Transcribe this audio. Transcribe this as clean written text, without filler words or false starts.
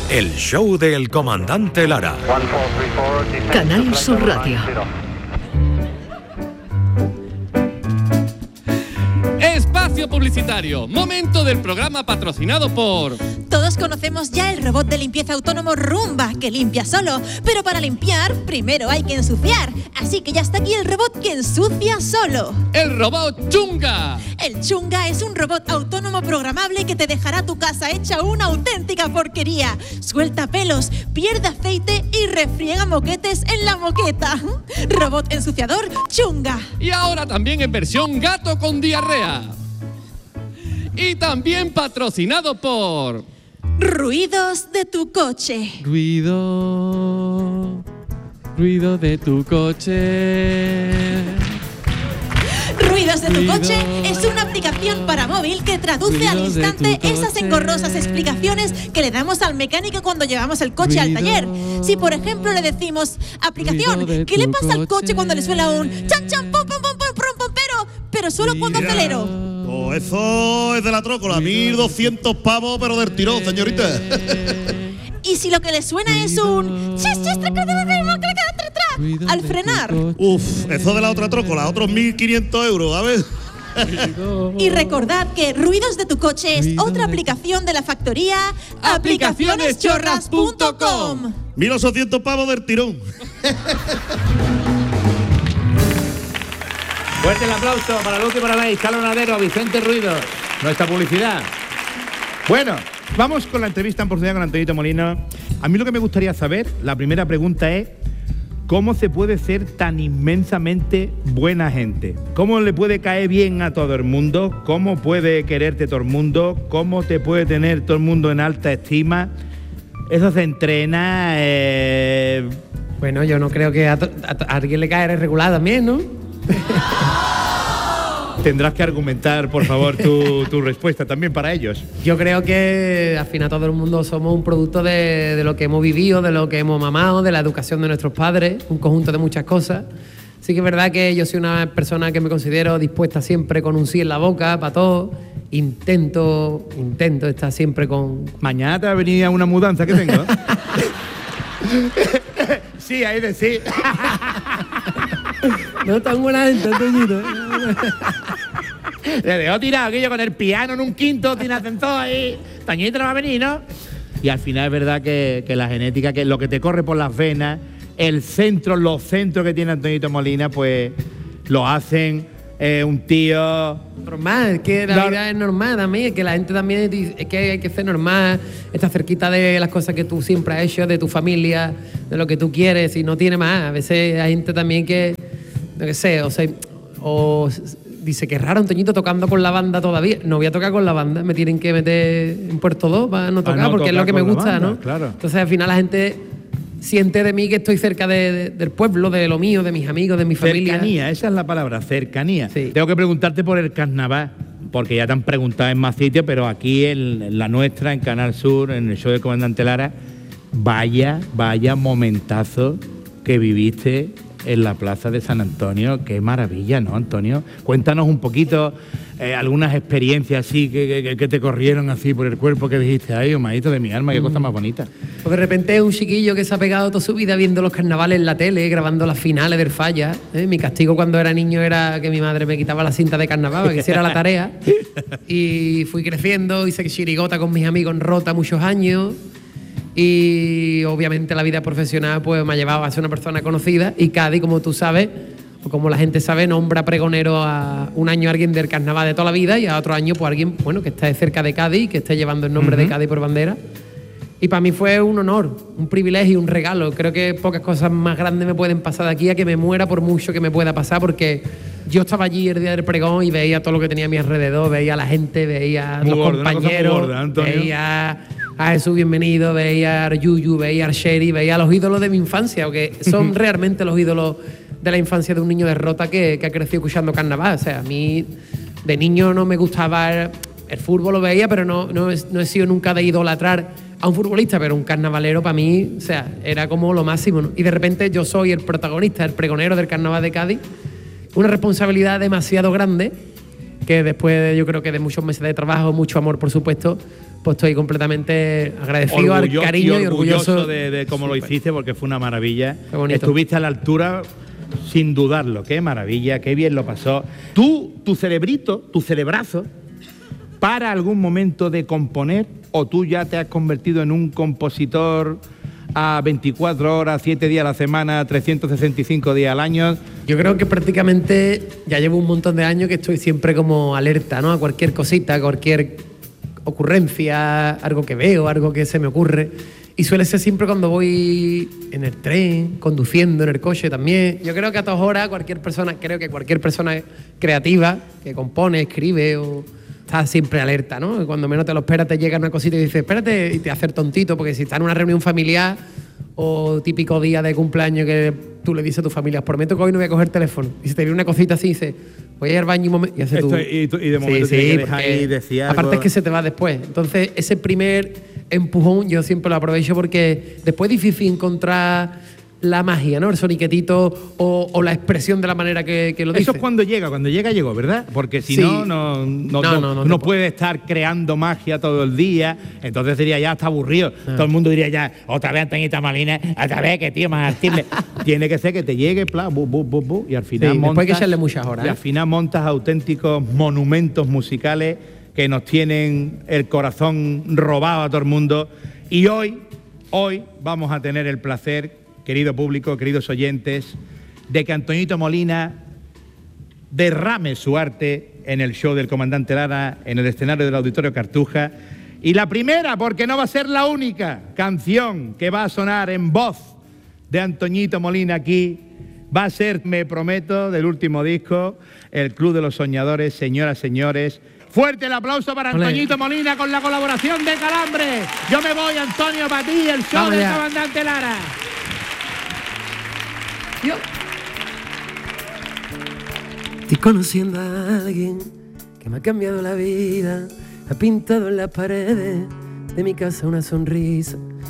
El show del comandante Lara. Canal Sur Radio. Espacio publicitario. Momento del programa patrocinado por... Todos conocemos ya el robot de limpieza autónomo Roomba, que limpia solo. Pero para limpiar, primero hay que ensuciar. Así que ya está aquí el robot que ensucia solo. El robot Chunga. El Chunga es un robot autónomo programable que te dejará tu casa hecha una auténtica porquería. Suelta pelos, pierde aceite y refriega moquetes en la moqueta. Robot ensuciador Chunga. Y ahora también en versión gato con diarrea. Y también patrocinado por... Ruidos de tu coche. Ruido de tu coche. Ruidos de tu coche es una aplicación para móvil que traduce al instante esas engorrosas explicaciones que le damos al mecánico cuando llevamos el coche al taller. Si por ejemplo le decimos, aplicación, ¿qué le pasa al coche cuando le suena un chan chan pum pum pum pum pum pero solo cuando acelero? Oh, eso es de la trócola, 1.200 pavos, pero del tirón, señorita. Y si lo que le suena es un al frenar. Uf, eso de la otra trócola, otros 1.500 euros, a ver. Y recordad que Ruidos de tu coche es otra aplicación de la factoría aplicacioneschorras.com. 1.800 pavos del tirón. Fuerte el aplauso para Luque, para la escalonadero, Vicente Ruido, nuestra publicidad. Bueno, vamos con la entrevista en profundidad con Antonito Molina. A mí lo que me gustaría saber, la primera pregunta es, ¿cómo se puede ser tan inmensamente buena gente? ¿Cómo le puede caer bien a todo el mundo? ¿Cómo puede quererte todo el mundo? ¿Cómo te puede tener todo el mundo en alta estima? Eso se entrena... Bueno, yo no creo que a alguien le cae regular también, ¿no? Tendrás que argumentar, por favor, tu respuesta también para ellos. Yo creo que al final todo el mundo somos un producto de lo que hemos vivido, de lo que hemos mamado, de la educación de nuestros padres, un conjunto de muchas cosas. Sí que es verdad que yo soy una persona que me considero dispuesta siempre con un sí en la boca para todo. Intento estar siempre con... Mañana te va a venir una mudanza que tengo. Sí, ahí de sí. No tan buena gente, Toñito. Le dejó tirado aquello con el piano en un quinto, tiene ascensor ahí. Toñito no va a venir, ¿no? Y al final es verdad que la genética, que lo que te corre por las venas, los centros que tiene Antonito Molina, pues lo hacen un tío... Normal, es que la vida es normal también, es que la gente también es que hay que ser normal, estar cerquita de las cosas que tú siempre has hecho, de tu familia, de lo que tú quieres y no tiene más. A veces hay gente también que, no que sé, o dice que es raro Antoñito tocando con la banda todavía. No voy a tocar con la banda, me tienen que meter en Puerto 2 para no tocar, porque es lo que me gusta, banda, ¿no? Claro. Entonces al final la gente siente de mí que estoy cerca del pueblo, de lo mío, de mis amigos, de mi familia. Cercanía, esa es la palabra, cercanía. Sí. Tengo que preguntarte por el carnaval, porque ya te han preguntado en más sitios, pero aquí en la nuestra, en Canal Sur, en el show del comandante Lara, vaya momentazo que viviste en la plaza de San Antonio. Qué maravilla, ¿no, Antonio? Cuéntanos un poquito algunas experiencias así que te corrieron así por el cuerpo, que dijiste, ay, humadito de mi alma, qué cosa más bonita. Pues de repente un chiquillo que se ha pegado toda su vida viendo los carnavales en la tele, grabando las finales del Falla. Mi castigo cuando era niño era que mi madre me quitaba la cinta de carnaval para que hiciera la tarea. Y fui creciendo, hice chirigota con mis amigos en Rota muchos años. Y obviamente la vida profesional pues me ha llevado a ser una persona conocida. Y Cádiz, como tú sabes, o como la gente sabe, nombra pregonero a un año a alguien del carnaval de toda la vida y a otro año pues alguien, bueno, que esté cerca de Cádiz, que esté llevando el nombre de Cádiz por bandera. Y para mí fue un honor, un privilegio, un regalo. Creo que pocas cosas más grandes me pueden pasar de aquí a que me muera, por mucho que me pueda pasar, porque yo estaba allí el día del pregón y veía todo lo que tenía a mi alrededor, veía a la gente, veía a los compañeros, veía a Jesús Bienvenido, veía a Yuyu, veía a Sherry, veía a los ídolos de mi infancia, que son realmente los ídolos de la infancia de un niño de Rota que ha crecido escuchando carnaval. O sea, a mí de niño no me gustaba el fútbol, lo veía, pero no he sido nunca de idolatrar a un futbolista, pero un carnavalero para mí, o sea, era como lo máximo, ¿no? Y de repente yo soy el protagonista, el pregonero del carnaval de Cádiz, una responsabilidad demasiado grande que después yo creo que de muchos meses de trabajo, mucho amor por supuesto, pues estoy completamente agradecido al cariño y orgulloso de cómo lo hiciste, porque fue una maravilla. Qué bonito. Estuviste a la altura sin dudarlo. Qué maravilla, qué bien lo pasó. Tu cerebrito, tu cerebrazo, ¿para algún momento de componer o tú ya te has convertido en un compositor a 24 horas, 7 días a la semana, 365 días al año? Yo creo que prácticamente ya llevo un montón de años que estoy siempre como alerta, ¿no? A cualquier cosita, a cualquier ocurrencia, algo que veo, algo que se me ocurre. Y suele ser siempre cuando voy en el tren, conduciendo, en el coche también. Yo creo que a todas horas cualquier persona creativa que compone, escribe o está siempre alerta, ¿no? Y cuando menos te lo esperas te llega una cosita y dices, espérate, y te hace el tontito, porque si está en una reunión familiar o típico día de cumpleaños que tú le dices a tu familia, prometo que hoy no voy a coger teléfono. Y si te viene una cosita así, dices, voy a ir al baño un momento. Y hace tú. Y de momento te dejas ahí y decías algo. Aparte es que se te va después. Entonces, ese primer empujón yo siempre lo aprovecho porque después es difícil encontrar la magia, ¿no? El soniquetito o la expresión de la manera que lo dice. Eso es cuando llega, llegó, ¿verdad? Porque si sí. no puede estar creando magia todo el día, entonces sería ya hasta aburrido. Todo el mundo diría ya, otra vez Antoñito Molina, otra vez que tío más artible. Tiene que ser que te llegue, y al final sí, montas. después hay que echarle muchas horas. Y al final montas auténticos monumentos musicales que nos tienen el corazón robado a todo el mundo. Y hoy vamos a tener el placer, querido público, queridos oyentes, de que Antoñito Molina derrame su arte en el show del Comandante Lara, en el escenario del Auditorio Cartuja. Y la primera, porque no va a ser la única canción que va a sonar en voz de Antoñito Molina aquí, va a ser, me prometo, del último disco, El Club de los Soñadores. Señoras, señores, fuerte el aplauso para Antoñito Molina con la colaboración de Calambre. Yo me voy, Antonio, para ti, el show del Comandante Lara. Yo estoy conociendo a alguien que me ha cambiado la vida, ha pintado en las paredes de mi casa una sonrisa